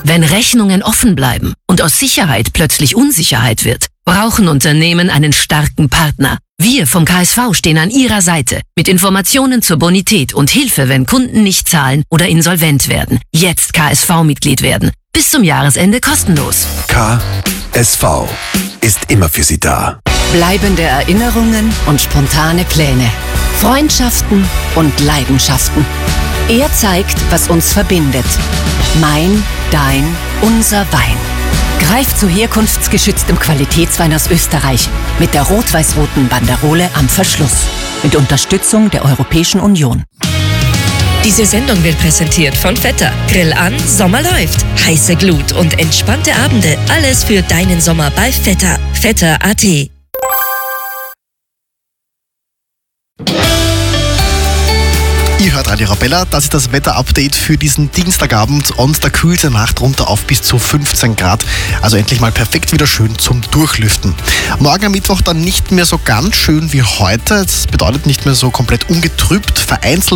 Wenn Rechnungen offen bleiben und aus Sicherheit plötzlich Unsicherheit wird, brauchen Unternehmen einen starken Partner. Wir vom KSV stehen an Ihrer Seite mit Informationen zur Bonität und Hilfe, wenn Kunden nicht zahlen oder insolvent werden. Jetzt KSV-Mitglied werden. Bis zum Jahresende kostenlos. KSV ist immer für Sie da. Bleibende Erinnerungen und spontane Pläne. Freundschaften und Leidenschaften. Er zeigt, was uns verbindet. Mein, dein, unser Wein. Greif zu herkunftsgeschütztem Qualitätswein aus Österreich mit der rot-weiß-roten Banderole am Verschluss. Mit Unterstützung der Europäischen Union. Diese Sendung wird präsentiert von Vetter. Grill an, Sommer läuft. Heiße Glut und entspannte Abende. Alles für deinen Sommer bei Vetter. Vetter.at. Ihr hört Radio Arabella, das ist das Wetter-Update für diesen Dienstagabend und der kühlte Nacht runter auf bis zu 15 Grad. Also endlich mal perfekt wieder schön zum Durchlüften. Morgen am Mittwoch dann nicht mehr so ganz schön wie heute. Das bedeutet nicht mehr so komplett ungetrübt, vereinzelt